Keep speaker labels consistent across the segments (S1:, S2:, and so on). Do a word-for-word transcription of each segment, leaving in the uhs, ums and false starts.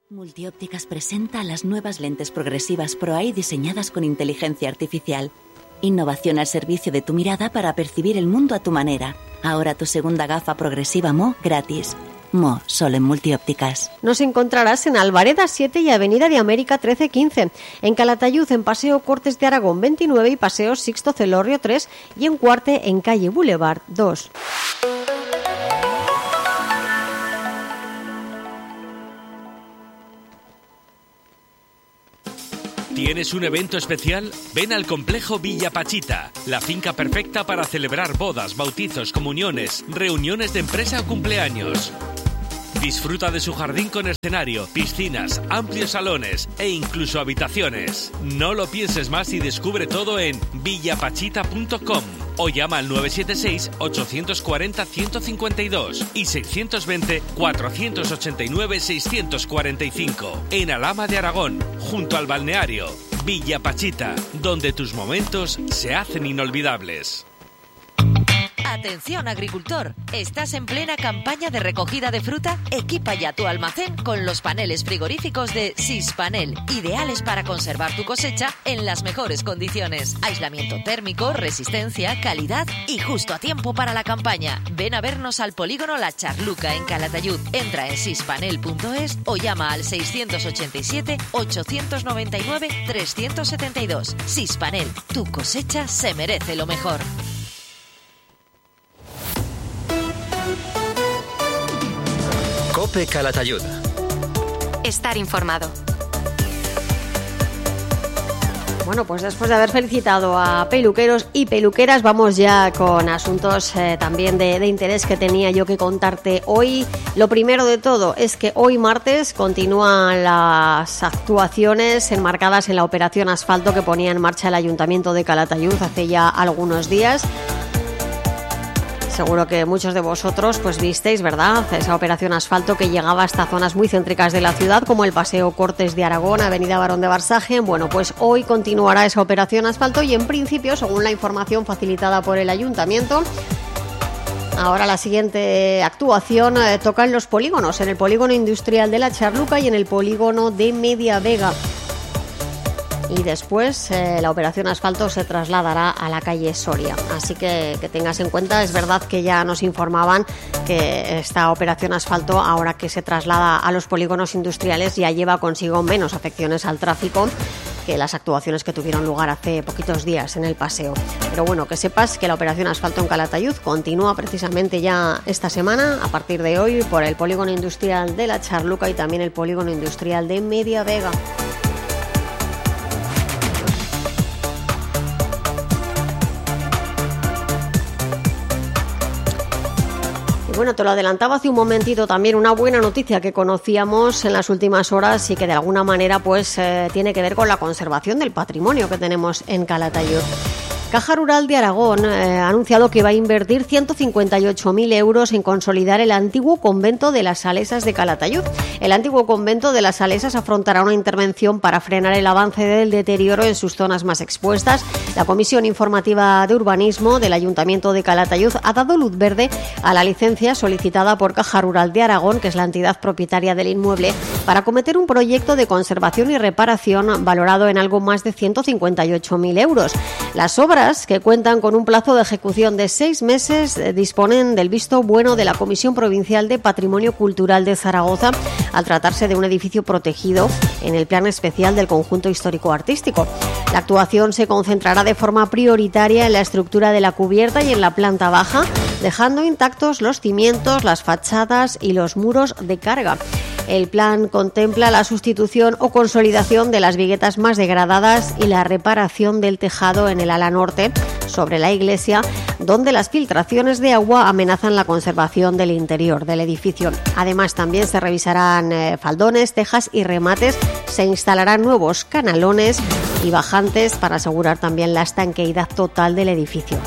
S1: Multiópticas presenta las nuevas lentes progresivas ProEye diseñadas con inteligencia artificial. Innovación al servicio de tu mirada para percibir el mundo a tu manera. Ahora tu segunda gafa progresiva M O gratis. M O, solo en Multiópticas.
S2: Nos encontrarás en Alvareda siete y Avenida de América trece quince. En Calatayud, en Paseo Cortes de Aragón veintinueve y Paseo Sixto Celorrio tres. Y en Cuarte, en Calle Boulevard dos.
S3: ¿Tienes un evento especial? Ven al Complejo Villa Pachita, la finca perfecta para celebrar bodas, bautizos, comuniones, reuniones de empresa o cumpleaños. Disfruta de su jardín con escenario, piscinas, amplios salones e incluso habitaciones. No lo pienses más y descubre todo en villapachita punto com o llama al nueve siete seis, ocho cuatro cero, uno cinco dos y seis dos cero, cuatro ocho nueve, seis cuatro cinco. En Alhama de Aragón, junto al balneario. Villa Pachita, donde tus momentos se hacen inolvidables.
S4: Atención agricultor, ¿estás en plena campaña de recogida de fruta? Equipa ya tu almacén con los paneles frigoríficos de Sispanel, ideales para conservar tu cosecha en las mejores condiciones. Aislamiento térmico, resistencia, calidad y justo a tiempo para la campaña. Ven a vernos al polígono La Charluca en Calatayud. Entra en sispanel punto es o llama al seiscientos ochenta y siete, ochocientos noventa y nueve, trescientos setenta y dos. Sispanel, tu cosecha se merece lo mejor.
S5: COPE Calatayud.
S6: Estar informado.
S2: Bueno, pues después de haber felicitado a peluqueros y peluqueras, vamos ya con asuntos eh, también de, de interés que tenía yo que contarte hoy. Lo primero de todo es que hoy martes continúan las actuaciones enmarcadas en la operación asfalto que ponía en marcha el Ayuntamiento de Calatayud hace ya algunos días. Seguro que muchos de vosotros pues visteis, ¿verdad?, esa operación asfalto que llegaba hasta zonas muy céntricas de la ciudad, como el Paseo Cortes de Aragón, Avenida Barón de Barsagen. Bueno, pues hoy continuará esa operación asfalto y en principio, según la información facilitada por el Ayuntamiento, ahora la siguiente actuación eh, toca en los polígonos, en el polígono industrial de La Charluca y en el polígono de Mediavega. Y después eh, la operación asfalto se trasladará a la calle Soria. Así que que tengas en cuenta, es verdad que ya nos informaban que esta operación asfalto, ahora que se traslada a los polígonos industriales, ya lleva consigo menos afecciones al tráfico que las actuaciones que tuvieron lugar hace poquitos días en el paseo. Pero bueno, que sepas que la operación asfalto en Calatayud continúa precisamente ya esta semana, a partir de hoy, por el polígono industrial de La Charluca y también el polígono industrial de Mediavega. Bueno, te lo adelantaba hace un momentito también, una buena noticia que conocíamos en las últimas horas y que de alguna manera pues eh, tiene que ver con la conservación del patrimonio que tenemos en Calatayud. Caja Rural de Aragón eh, ha anunciado que va a invertir ciento cincuenta y ocho mil euros en consolidar el antiguo convento de las Salesas de Calatayud. El antiguo convento de las Salesas afrontará una intervención para frenar el avance del deterioro en sus zonas más expuestas. La Comisión Informativa de Urbanismo del Ayuntamiento de Calatayud ha dado luz verde a la licencia solicitada por Caja Rural de Aragón, que es la entidad propietaria del inmueble, para acometer un proyecto de conservación y reparación valorado en algo más de ciento cincuenta y ocho mil euros. Las obras, que cuentan con un plazo de ejecución de seis meses, disponen del visto bueno de la Comisión Provincial de Patrimonio Cultural de Zaragoza, al tratarse de un edificio protegido en el Plan Especial del Conjunto Histórico-Artístico. La actuación se concentrará de forma prioritaria en la estructura de la cubierta y en la planta baja, dejando intactos los cimientos, las fachadas y los muros de carga. El plan contempla la sustitución o consolidación de las viguetas más degradadas y la reparación del tejado en el ala norte, sobre la iglesia, donde las filtraciones de agua amenazan la conservación del interior del edificio. Además, también se revisarán eh, faldones, tejas y remates, se instalarán nuevos canalones y bajantes para asegurar también la estanqueidad total del edificio.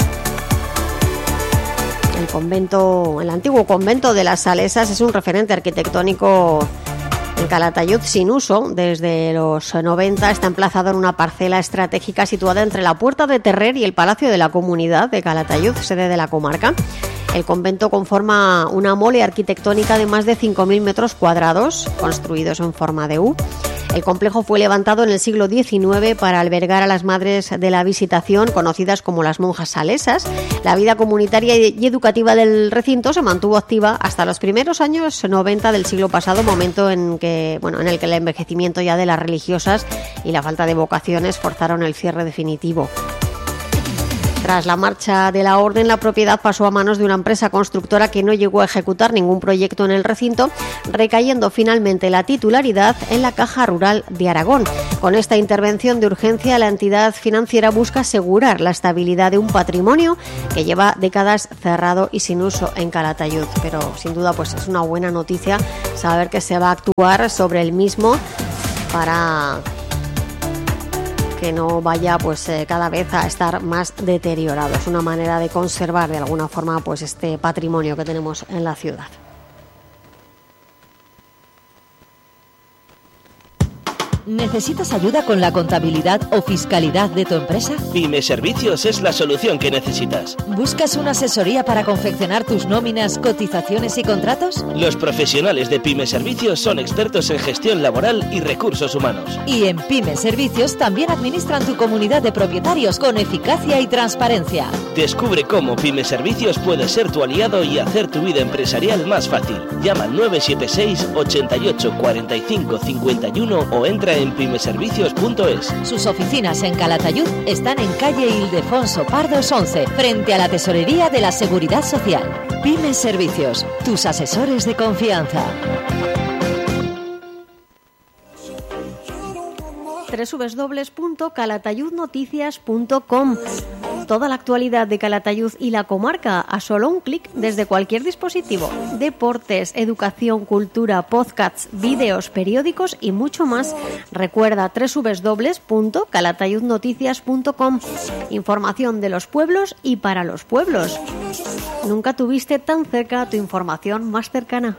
S2: El convento, el antiguo convento de las Salesas es un referente arquitectónico en Calatayud sin uso desde los noventa. Está emplazado en una parcela estratégica situada entre la Puerta de Terrer y el Palacio de la Comunidad de Calatayud, sede de la comarca. El convento conforma una mole arquitectónica de más de cinco mil metros cuadrados, construidos en forma de U. El complejo fue levantado en el siglo diecinueve para albergar a las madres de la Visitación, conocidas como las monjas salesas. La vida comunitaria y educativa del recinto se mantuvo activa hasta los primeros años noventa del siglo pasado, momento en que, bueno, en el que el envejecimiento ya de las religiosas y la falta de vocaciones forzaron el cierre definitivo. Tras la marcha de la orden, la propiedad pasó a manos de una empresa constructora que no llegó a ejecutar ningún proyecto en el recinto, recayendo finalmente la titularidad en la Caja Rural de Aragón. Con esta intervención de urgencia, la entidad financiera busca asegurar la estabilidad de un patrimonio que lleva décadas cerrado y sin uso en Calatayud. Pero sin duda, pues es una buena noticia saber que se va a actuar sobre el mismo para que no vaya pues eh, cada vez a estar más deteriorado. Es una manera de conservar de alguna forma pues este patrimonio que tenemos en la ciudad.
S4: ¿Necesitas ayuda con la contabilidad o fiscalidad de tu empresa?
S5: Pyme Servicios es la solución que necesitas.
S4: ¿Buscas una asesoría para confeccionar tus nóminas, cotizaciones y contratos?
S5: Los profesionales de Pyme Servicios son expertos en gestión laboral y recursos humanos.
S4: Y en Pyme Servicios también administran tu comunidad de propietarios con eficacia y transparencia.
S5: Descubre cómo Pyme Servicios puede ser tu aliado y hacer tu vida empresarial más fácil. Llama al nueve siete seis, ochenta y ocho, cuarenta y cinco, cincuenta y uno o entra en pymeservicios punto es.
S4: Sus oficinas en Calatayud están en calle Ildefonso Pardos once, frente a la Tesorería de la Seguridad Social. Pyme Servicios, tus asesores de confianza.
S2: doble u doble u doble u punto calatayud noticias punto com. Toda la actualidad de Calatayud y la comarca a solo un clic desde cualquier dispositivo. Deportes, educación, cultura, podcasts, vídeos, periódicos y mucho más. Recuerda doble u doble u doble u punto calatayud noticias punto com. Información de los pueblos y para los pueblos. Nunca tuviste tan cerca tu información más cercana.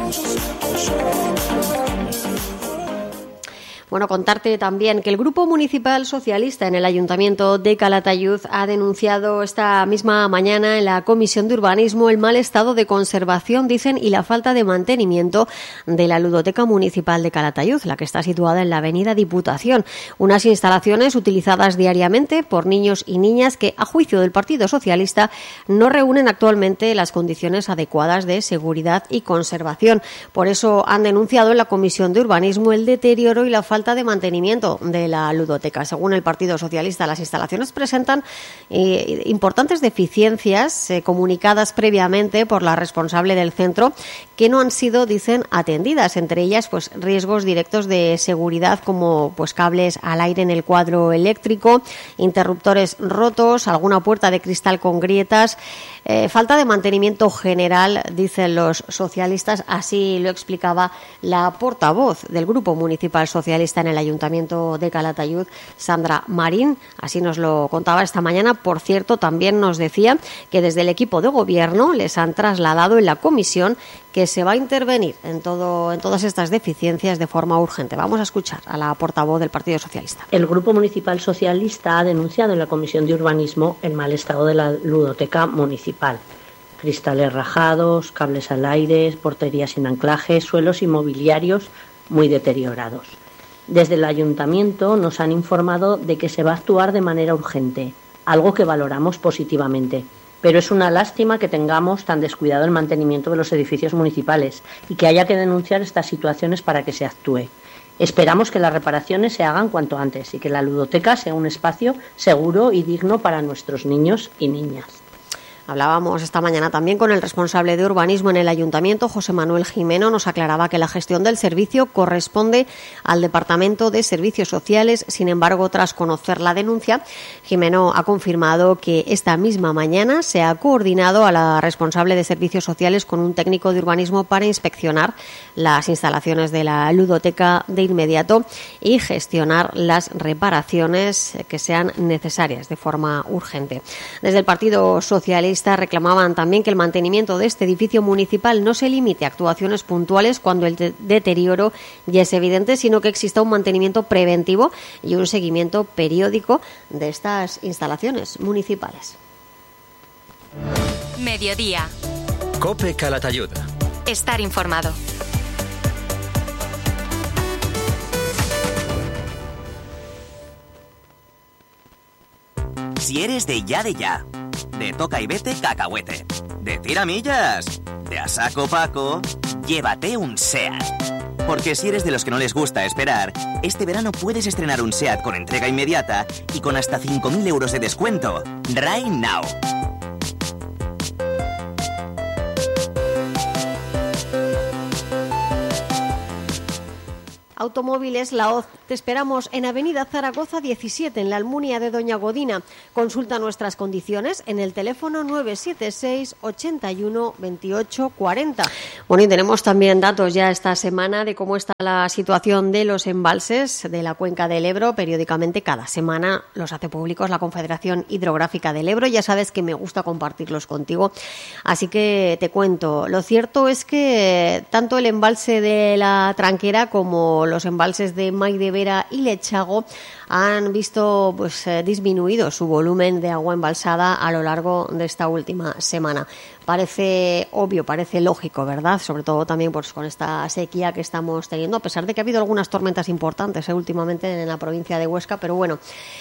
S2: Bueno, contarte también que el Grupo Municipal Socialista en el Ayuntamiento de Calatayud ha denunciado esta misma mañana en la Comisión de Urbanismo el mal estado de conservación, dicen, y la falta de mantenimiento de la Ludoteca Municipal de Calatayud, la que está situada en la Avenida Diputación. Unas instalaciones utilizadas diariamente por niños y niñas que, a juicio del Partido Socialista, no reúnen actualmente las condiciones adecuadas de seguridad y conservación. Por eso han denunciado en la Comisión de Urbanismo el deterioro y la falta de mantenimiento de la ludoteca. Según el Partido Socialista, las instalaciones presentan eh, importantes deficiencias eh, comunicadas previamente por la responsable del centro que no han sido, dicen, atendidas. Entre ellas, pues riesgos directos de seguridad como pues cables al aire en el cuadro eléctrico, interruptores rotos, alguna puerta de cristal con grietas, eh, falta de mantenimiento general, dicen los socialistas. Así lo explicaba la portavoz del Grupo Municipal Socialista en el Ayuntamiento de Calatayud, Sandra Marín. Así nos lo contaba esta mañana. Por cierto, también nos decía que desde el equipo de gobierno les han trasladado en la comisión que se va a intervenir en todo en todas estas deficiencias de forma urgente. Vamos a escuchar a la portavoz del Partido Socialista.
S7: El Grupo Municipal Socialista ha denunciado en la Comisión de Urbanismo el mal estado de la ludoteca municipal. Cristales rajados, cables al aire, porterías sin anclaje, suelos inmobiliarios muy deteriorados. Desde el Ayuntamiento nos han informado de que se va a actuar de manera urgente, algo que valoramos positivamente. Pero es una lástima que tengamos tan descuidado el mantenimiento de los edificios municipales y que haya que denunciar estas situaciones para que se actúe. Esperamos que las reparaciones se hagan cuanto antes y que la ludoteca sea un espacio seguro y digno para nuestros niños y niñas.
S2: Hablábamos esta mañana también con el responsable de urbanismo en el Ayuntamiento, José Manuel Jimeno. Nos aclaraba que la gestión del servicio corresponde al Departamento de Servicios Sociales. Sin embargo, tras conocer la denuncia, Jimeno ha confirmado que esta misma mañana se ha coordinado a la responsable de Servicios Sociales con un técnico de urbanismo para inspeccionar las instalaciones de la ludoteca de inmediato y gestionar las reparaciones que sean necesarias de forma urgente. Desde el Partido Socialista reclamaban también que el mantenimiento de este edificio municipal no se limite a actuaciones puntuales cuando el de- deterioro ya es evidente, sino que exista un mantenimiento preventivo y un seguimiento periódico de estas instalaciones municipales.
S6: Mediodía.
S8: COPE Calatayud.
S6: Estar informado.
S9: Si eres de ya de ya, de toca y vete cacahuete, de tiramillas, de a saco paco, llévate un SEAT. Porque si eres de los que no les gusta esperar, este verano puedes estrenar un SEAT con entrega inmediata y con hasta cinco mil euros de descuento. Right now.
S2: Automóviles La Hoz. Te esperamos en Avenida Zaragoza diecisiete, en la Almunia de Doña Godina. Consulta nuestras condiciones en el teléfono nueve siete seis, ochenta y uno, veintiocho, cuarenta. Bueno, y tenemos también datos ya esta semana de cómo está la situación de los embalses de la cuenca del Ebro. Periódicamente, cada semana, los hace públicos la Confederación Hidrográfica del Ebro. Ya sabes que me gusta compartirlos contigo, así que te cuento. Lo cierto es que tanto el embalse de la Tranquera como los embalses de Maidevera y Lechago han visto pues eh, disminuido su volumen de agua embalsada a lo largo de esta última semana. Parece obvio, parece lógico, ¿verdad? Sobre todo también pues con esta sequía que estamos teniendo, a pesar de que ha habido algunas tormentas importantes eh, últimamente en la provincia de Huesca, pero bueno,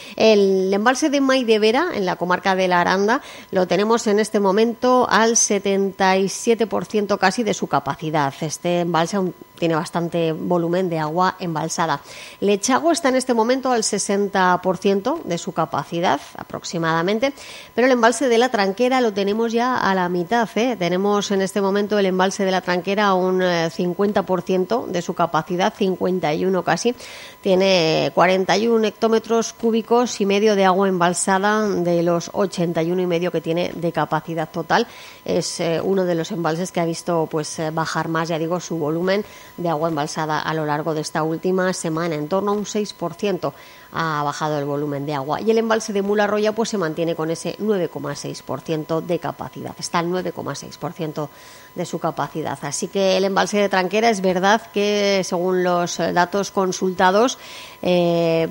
S2: el embalse de Maidevera, en la comarca de la Aranda, lo tenemos en este momento al setenta y siete por ciento casi de su capacidad. Este embalse aún tiene bastante volumen de agua embalsada. Lechago está en este momento al sesenta por ciento de su capacidad aproximadamente, pero el embalse de la Tranquera lo tenemos ya a la mitad, ¿eh? Tenemos en este momento el embalse de la Tranquera a un cincuenta por ciento de su capacidad, cincuenta y uno casi. Tiene cuarenta y uno hectómetros cúbicos y medio de agua embalsada de los ochenta y uno y medio que tiene de capacidad total. Es eh, uno de los embalses que ha visto pues eh, bajar más, ya digo, su volumen de agua embalsada a lo largo de esta última semana. En torno a un seis por ciento ha bajado el volumen de agua. Y el embalse de Mularroya pues se mantiene con ese nueve coma seis por ciento de capacidad. Está al nueve coma seis por ciento de su capacidad. Así que el embalse de Tranquera, es verdad que según los datos consultados, eh,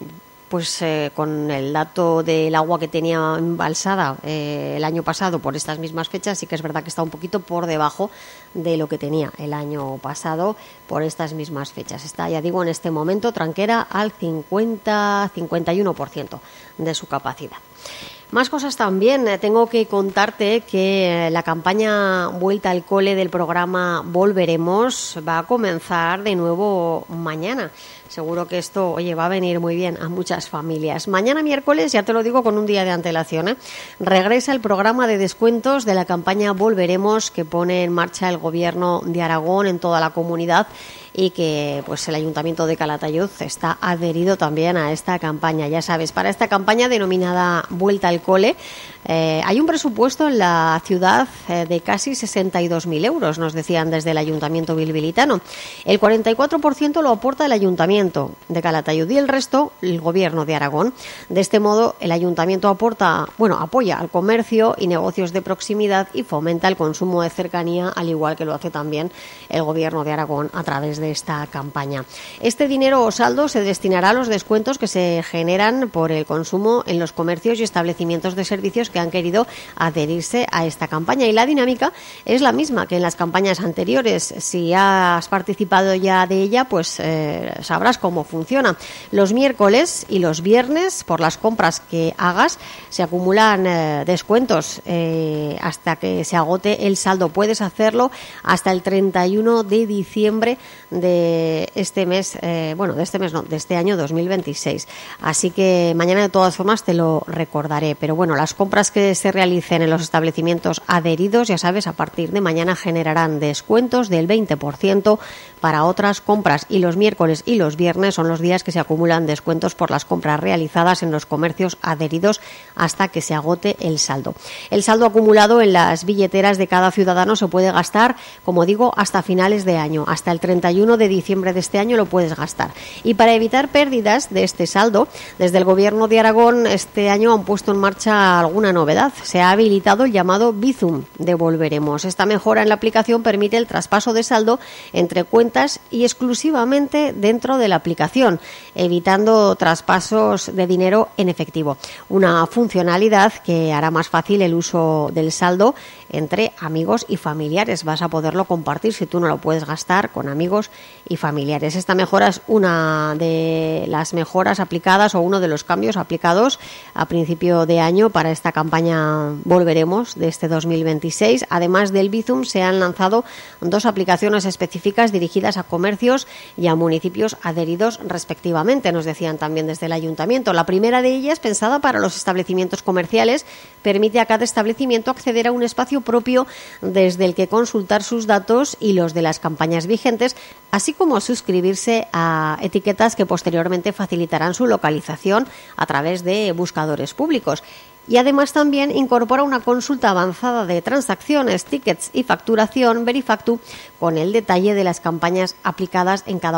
S2: pues eh, con el dato del agua que tenía embalsada eh, el año pasado por estas mismas fechas, sí que es verdad que está un poquito por debajo de lo que tenía el año pasado por estas mismas fechas. Está, ya digo, en este momento Tranquera al cincuenta, cincuenta y uno por ciento de su capacidad. Más cosas también. Tengo que contarte que la campaña Vuelta al Cole del programa Volveremos va a comenzar de nuevo mañana. Seguro que esto, oye, va a venir muy bien a muchas familias. Mañana miércoles, ya te lo digo con un día de antelación, ¿eh? regresa el programa de descuentos de la campaña Volveremos que pone en marcha el Gobierno de Aragón en toda la comunidad y que pues el Ayuntamiento de Calatayud está adherido también a esta campaña. Ya sabes, para esta campaña denominada Vuelta al Cole, eh, hay un presupuesto en la ciudad eh, de casi sesenta y dos mil euros, nos decían desde el Ayuntamiento bilbilitano. El cuarenta y cuatro por ciento lo aporta el Ayuntamiento de Calatayud y el resto el Gobierno de Aragón. De este modo, el Ayuntamiento aporta, bueno, apoya al comercio y negocios de proximidad y fomenta el consumo de cercanía, al igual que lo hace también el Gobierno de Aragón a través de esta campaña. Este dinero o saldo se destinará a los descuentos que se generan por el consumo en los comercios y establecimientos de servicios que han querido adherirse a esta campaña. Y la dinámica es la misma que en las campañas anteriores. Si has participado ya de ella, pues eh, sabrás cómo funciona. Los miércoles y los viernes, por las compras que hagas, se acumulan eh, descuentos eh, hasta que se agote el saldo. Puedes hacerlo hasta el treinta y uno de diciembre de este mes, eh, bueno, de este mes no, de este año dos mil veintiséis. Así que mañana de todas formas te lo recordaré. Pero bueno, las compras que se realicen en los establecimientos adheridos, ya sabes, a partir de mañana generarán descuentos del veinte por ciento para otras compras, y los miércoles y los viernes son los días que se acumulan descuentos por las compras realizadas en los comercios adheridos hasta que se agote el saldo. El saldo acumulado en las billeteras de cada ciudadano se puede gastar, como digo, hasta finales de año. Hasta el treinta y uno de diciembre de este año lo puedes gastar. Y para evitar pérdidas de este saldo, desde el Gobierno de Aragón este año han puesto en marcha marcha alguna novedad. Se ha habilitado el llamado Bizum de Volveremos. Esta mejora en la aplicación permite el traspaso de saldo entre cuentas y exclusivamente dentro de la aplicación, evitando traspasos de dinero en efectivo. Una funcionalidad que hará más fácil el uso del saldo entre amigos y familiares. Vas a poderlo compartir si tú no lo puedes gastar con amigos y familiares. Esta mejora es una de las mejoras aplicadas o uno de los cambios aplicados a principio de año para esta campaña Volveremos de este dos mil veintiséis. Además del Bizum, se han lanzado dos aplicaciones específicas dirigidas a comercios y a municipios adheridos respectivamente, nos decían también desde el ayuntamiento. La primera de ellas, pensada para los establecimientos comerciales, permite a cada establecimiento acceder a un espacio propio desde el que consultar sus datos y los de las campañas vigentes, así como suscribirse a etiquetas que posteriormente facilitarán su localización a través de buscadores públicos. Y además también incorpora una consulta avanzada de transacciones, tickets y facturación, Verifactu, con el detalle de las campañas aplicadas en cada